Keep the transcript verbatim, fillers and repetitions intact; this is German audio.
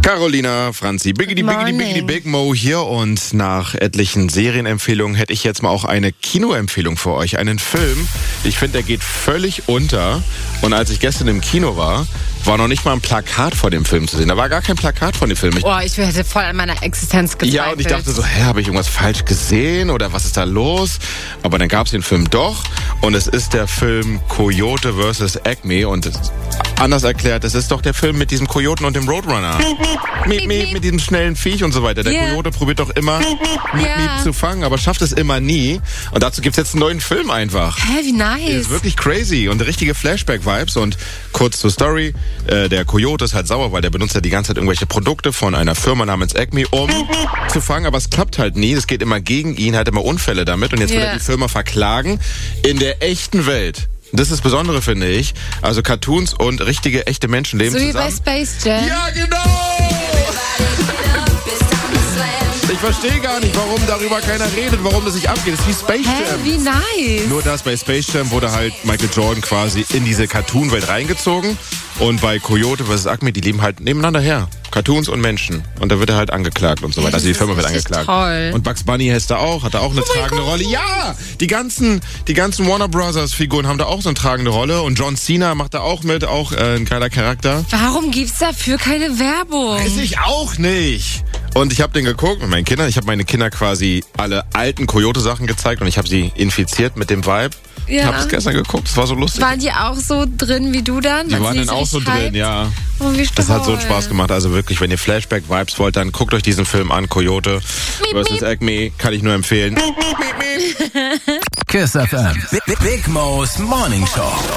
Carolina, Franzi, Biggity, Biggity, Biggity, Big Mo hier und nach etlichen Serienempfehlungen hätte ich jetzt mal auch eine Kinoempfehlung für euch. Einen Film, ich finde, der geht völlig unter und als ich gestern im Kino war, war noch nicht mal ein Plakat vor dem Film zu sehen. Da war gar kein Plakat von dem Film. Ich Boah, ich hätte voll an meiner Existenz gezweifelt. Ja, und ich dachte so, hä, habe ich irgendwas falsch gesehen oder was ist da los? Aber dann gab es den Film doch und es ist der Film Coyote versus. Acme und anders erklärt, es ist doch der Film mit diesem Kojoten und dem Roadrunner. Miep, miep, mit diesem schnellen Viech und so weiter. Der yeah. Coyote probiert doch immer miep, yeah. miep zu fangen, aber schafft es immer nie. Und dazu gibt's jetzt einen neuen Film einfach. Hä, wie nice. Ist wirklich crazy und richtige Flashback-Vibes. Und kurz zur Story, äh, der Coyote ist halt sauer, weil der benutzt ja die ganze Zeit irgendwelche Produkte von einer Firma namens Acme, um zu fangen, aber es klappt halt nie. Es geht immer gegen ihn, hat immer Unfälle damit und jetzt yeah. will er die Firma verklagen in der echten Welt. Das ist das Besondere, finde ich. Also Cartoons und richtige, echte Menschen leben so zusammen. So wie bei Space Jam. Ja, genau! Ich verstehe gar nicht, warum darüber keiner redet, warum das nicht abgeht. Das ist wie Space Jam. Hä, wie nice. Nur das bei Space Jam wurde halt Michael Jordan quasi in diese Cartoon-Welt reingezogen. Und bei Coyote versus. Acme, die leben halt nebeneinander her. Cartoons und Menschen. Und da wird er halt angeklagt und so weiter. Also die Firma wird angeklagt. Toll. Und Bugs Bunny heißt da auch, hat da auch eine oh tragende Rolle. Ja! Die ganzen, die ganzen Warner Brothers Figuren haben da auch so eine tragende Rolle. Und John Cena macht da auch mit, auch äh, ein geiler Charakter. Warum gibt's dafür keine Werbung? Weiß ich auch nicht. Und ich habe den geguckt mit meinen Kindern. Ich habe meine Kinder quasi alle alten Coyote-Sachen gezeigt und ich habe sie infiziert mit dem Vibe. Ja. Ich habe es gestern geguckt, das war so lustig. Waren die auch so drin wie du dann? Die waren dann auch so drin, ja. Oh, wie das hat so einen Spaß gemacht. Also wirklich, wenn ihr Flashback-Vibes wollt, dann guckt euch diesen Film an, Coyote versus. Acme. Kann ich nur empfehlen. Kiss F M. Big, Big Mo's Morning Show.